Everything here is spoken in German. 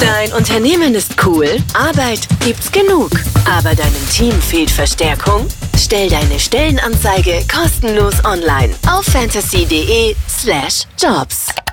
Dein Unternehmen ist cool, Arbeit gibt's genug, aber deinem Team fehlt Verstärkung? Stell deine Stellenanzeige kostenlos online auf fantasy.de/jobs.